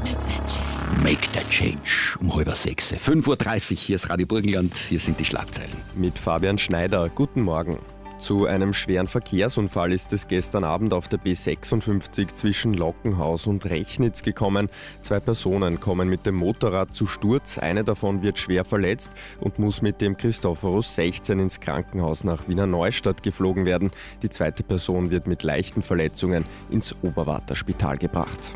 Make that change um 5:30. 5:30 Uhr, hier ist Radio Burgenland, hier sind die Schlagzeilen. Mit Fabian Schneider, guten Morgen. Zu einem schweren Verkehrsunfall ist es gestern Abend auf der B56 zwischen Lockenhaus und Rechnitz gekommen. 2 Personen kommen mit dem Motorrad zu Sturz, eine davon wird schwer verletzt und muss mit dem Christophorus 16 ins Krankenhaus nach Wiener Neustadt geflogen werden. Die zweite Person wird mit leichten Verletzungen ins Oberwarter Spital gebracht.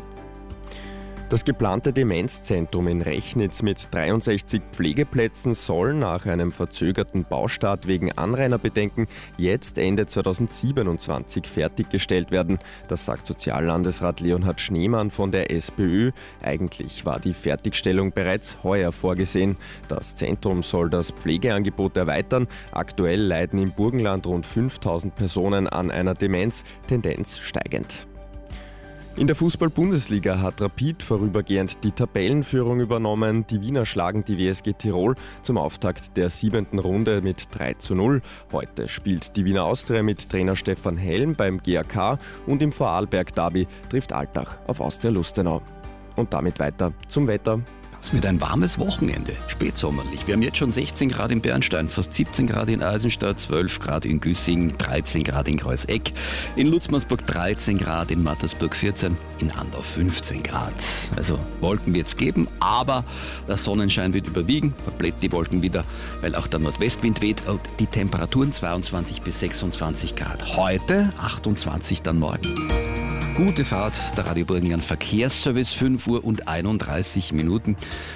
Das geplante Demenzzentrum in Rechnitz mit 63 Pflegeplätzen soll nach einem verzögerten Baustart wegen Anrainerbedenken jetzt Ende 2027 fertiggestellt werden. Das sagt Soziallandesrat Leonhard Schneemann von der SPÖ. Eigentlich war die Fertigstellung bereits heuer vorgesehen. Das Zentrum soll das Pflegeangebot erweitern. Aktuell leiden im Burgenland rund 5000 Personen an einer Demenz, Tendenz steigend. In der Fußball-Bundesliga hat Rapid vorübergehend die Tabellenführung übernommen. Die Wiener schlagen die WSG Tirol zum Auftakt der 7. Runde mit 3:0. Heute spielt die Wiener Austria mit Trainer Stefan Helm beim GAK und im Vorarlberg-Derby trifft Altach auf Austria Lustenau. Und damit weiter zum Wetter. Das wird ein warmes Wochenende, spätsommerlich. Wir haben jetzt schon 16 Grad in Bernstein, fast 17 Grad in Eisenstadt, 12 Grad in Güssing, 13 Grad in Kreuzeck, in Lutzmannsburg 13 Grad, in Mattersburg 14, in Andau 15 Grad. Also Wolken wird es geben, aber der Sonnenschein wird überwiegen, verbläht die Wolken wieder, weil auch der Nordwestwind weht und die Temperaturen 22 bis 26 Grad. Heute 28 dann morgen. Gute Fahrt, der Radio Burgenland Verkehrsservice, 5 Uhr und 31 Minuten.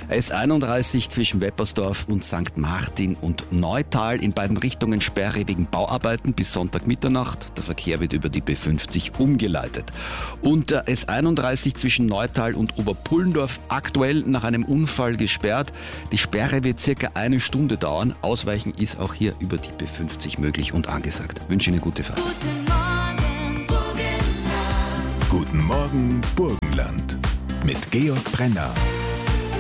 S31 zwischen Weppersdorf und St. Martin und Neutal in beiden Richtungen Sperre wegen Bauarbeiten bis Sonntag Mitternacht. Der Verkehr wird über die B50 umgeleitet. Und der S31 zwischen Neutal und Oberpullendorf aktuell nach einem Unfall gesperrt. Die Sperre wird circa 1 Stunde dauern. Ausweichen ist auch hier über die B50 möglich und angesagt. Ich wünsche Ihnen gute Fahrt. Guten Morgen, Burgenland. Mit Georg Brenner.